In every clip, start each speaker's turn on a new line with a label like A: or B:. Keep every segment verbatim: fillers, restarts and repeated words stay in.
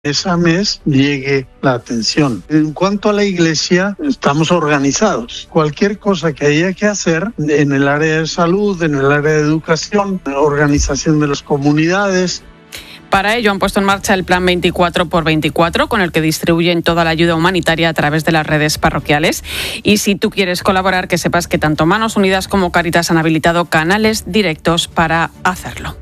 A: mes a mes llegue la atención. En cuanto a la iglesia, estamos organizados. Cualquier cosa que haya que hacer en el área de salud, en el área de educación, organización de las comunidades.
B: Para ello han puesto en marcha el plan veinticuatro por veinticuatro, con el que distribuyen toda la ayuda humanitaria a través de las redes parroquiales. Y si tú quieres colaborar, que sepas que tanto Manos Unidas como Cáritas han habilitado canales directos para hacerlo.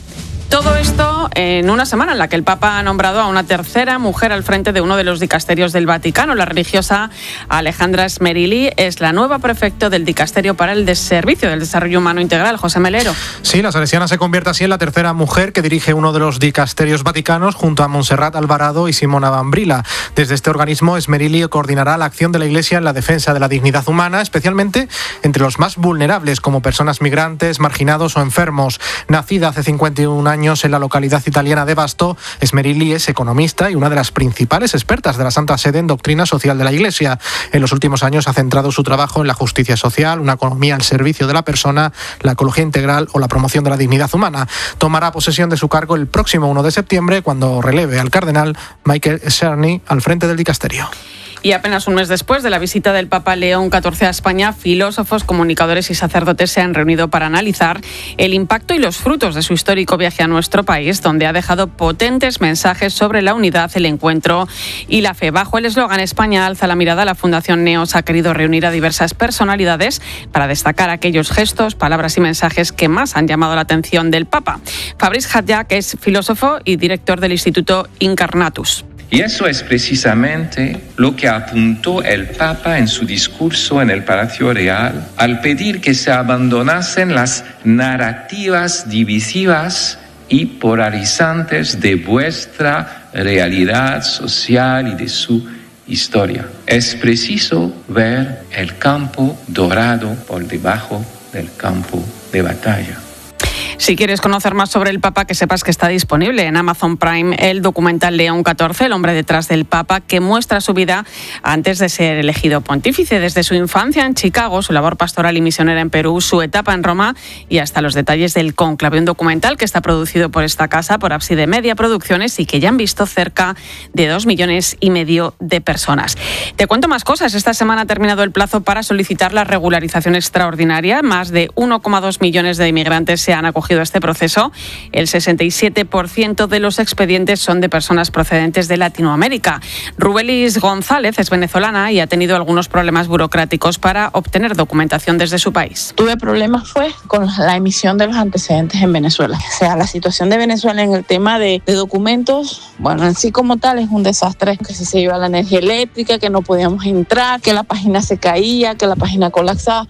B: Todo esto en una semana en la que el Papa ha nombrado a una tercera mujer al frente de uno de los dicasterios del Vaticano. La religiosa Alejandra Smerilli es la nueva prefecto del Dicasterio para el Servicio del Desarrollo Humano Integral. José Melero.
C: Sí, la salesiana se convierte así en la tercera mujer que dirige uno de los dicasterios vaticanos junto a Montserrat Alvarado y Simona Bambrilla. Desde este organismo, Smerilli coordinará la acción de la Iglesia en la defensa de la dignidad humana, especialmente entre los más vulnerables, como personas migrantes, marginados o enfermos. Nacida hace cincuenta y un años en la localidad italiana de Vasto, Smerilli es economista y una de las principales expertas de la Santa Sede en doctrina social de la Iglesia. En los últimos años ha centrado su trabajo en la justicia social, una economía al servicio de la persona, la ecología integral o la promoción de la dignidad humana. Tomará posesión de su cargo el próximo uno de septiembre, cuando releve al cardenal Michael Czerny al frente del dicasterio.
B: Y apenas un mes después de la visita del Papa León catorce a España, filósofos, comunicadores y sacerdotes se han reunido para analizar el impacto y los frutos de su histórico viaje a nuestro país, donde ha dejado potentes mensajes sobre la unidad, el encuentro y la fe. Bajo el eslogan España alza la mirada, la Fundación Neos ha querido reunir a diversas personalidades para destacar aquellos gestos, palabras y mensajes que más han llamado la atención del Papa. Fabrice Hadjak es filósofo y director del Instituto Incarnatus.
D: Y eso es precisamente lo que apuntó el Papa en su discurso en el Palacio Real al pedir que se abandonasen las narrativas divisivas y polarizantes de vuestra realidad social y de su historia. Es preciso ver el campo dorado por debajo del campo de batalla.
B: Si quieres conocer más sobre el Papa, que sepas que está disponible en Amazon Prime el documental León catorce, el hombre detrás del Papa, que muestra su vida antes de ser elegido pontífice, desde su infancia en Chicago, su labor pastoral y misionera en Perú, su etapa en Roma y hasta los detalles del cónclave. Un documental que está producido por esta casa, por Ábside Media Producciones, y que ya han visto cerca de dos millones y medio de personas. Te cuento más cosas. Esta semana ha terminado el plazo para solicitar la regularización extraordinaria. Más de uno coma dos millones de inmigrantes se han acogido a este proceso. El sesenta y siete por ciento de los expedientes son de personas procedentes de Latinoamérica. Rubelis González es venezolana y ha tenido algunos problemas burocráticos para obtener documentación desde su país.
E: Tuve problemas fue con la emisión de los antecedentes en Venezuela. O sea, la situación de Venezuela en el tema de, de documentos, bueno, en sí como tal es un desastre. Que si se iba la energía eléctrica, que no podíamos entrar, que la página se caía, que la página colapsaba.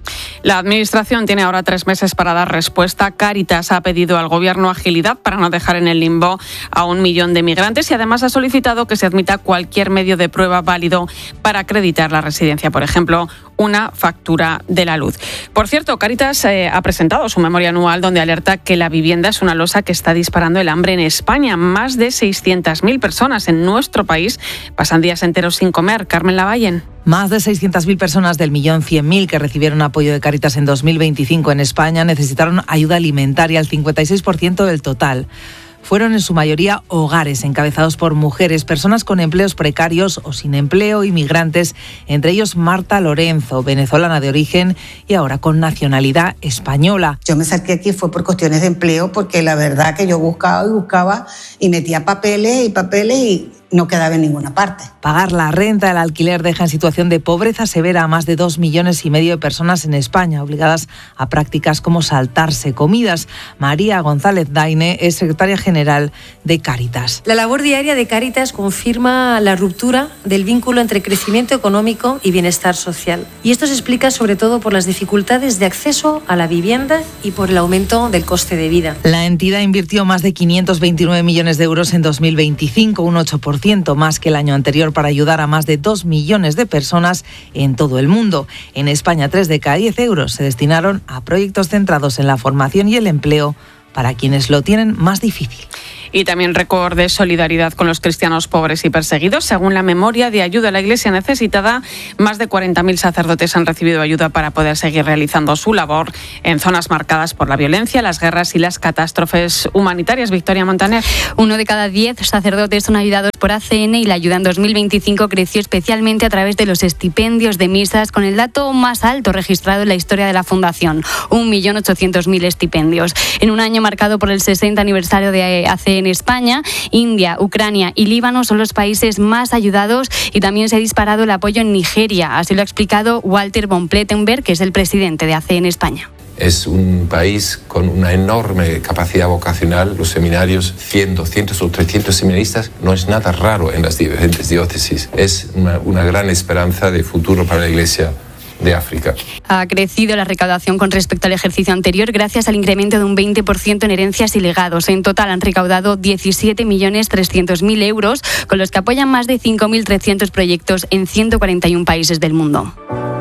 B: La Administración tiene ahora tres meses para dar respuesta. Cáritas ha pedido al Gobierno agilidad para no dejar en el limbo a un millón de migrantes y además ha solicitado que se admita cualquier medio de prueba válido para acreditar la residencia, por ejemplo, una factura de la luz. Por cierto, Cáritas eh, ha presentado su memoria anual donde alerta que la vivienda es una losa que está disparando el hambre en España. Más de seiscientas mil personas en nuestro país pasan días enteros sin comer. Carmen Lavallen.
F: Más de seiscientas mil personas del millón cien mil que recibieron apoyo de Cáritas en dos mil veinticinco en España necesitaron ayuda alimentaria, el cincuenta y seis por ciento del total. Fueron en su mayoría hogares encabezados por mujeres, personas con empleos precarios o sin empleo, inmigrantes, entre ellos Marta Lorenzo, venezolana de origen y ahora con nacionalidad española.
G: Yo me saqué aquí fue por cuestiones de empleo, porque la verdad que yo buscaba y buscaba y metía papeles y papeles y no quedaba en ninguna parte.
F: Pagar la renta, el alquiler deja en situación de pobreza severa a más de dos millones y medio de personas en España, obligadas a prácticas como saltarse comidas. María González Daine es secretaria general de Cáritas.
H: La labor diaria de Cáritas confirma la ruptura del vínculo entre crecimiento económico y bienestar social. Y esto se explica sobre todo por las dificultades de acceso a la vivienda y por el aumento del coste de vida.
F: La entidad invirtió más de quinientos veintinueve millones de euros en dos mil veinticinco, un ocho por ciento más que el año anterior, para ayudar a más de dos millones de personas en todo el mundo. En España, tres de cada diez euros se destinaron a proyectos centrados en la formación y el empleo para quienes lo tienen más difícil.
B: Y también récord de solidaridad con los cristianos pobres y perseguidos. Según la memoria de ayuda a la Iglesia necesitada, más de cuarenta mil sacerdotes han recibido ayuda para poder seguir realizando su labor en zonas marcadas por la violencia, las guerras y las catástrofes humanitarias. Victoria Montaner.
I: Uno de cada diez sacerdotes son ayudados por A C N y la ayuda en dos mil veinticinco creció especialmente a través de los estipendios de misas, con el dato más alto registrado en la historia de la Fundación, un millón ochocientos mil estipendios. En un año marcado por el sesenta aniversario de A C N España, India, Ucrania y Líbano son los países más ayudados y también se ha disparado el apoyo en Nigeria. Así lo ha explicado Walter von Plettenberg, que es el presidente de A C N España.
J: Es un país con una enorme capacidad vocacional. Los seminarios, cien, doscientos o trescientos seminaristas, no es nada raro en las diferentes diócesis. Es una, una gran esperanza de futuro para la Iglesia de África.
I: Ha crecido la recaudación con respecto al ejercicio anterior gracias al incremento de un veinte por ciento en herencias y legados. En total han recaudado diecisiete millones trescientos mil euros, con los que apoyan más de cinco mil trescientos proyectos en ciento cuarenta y uno países del mundo.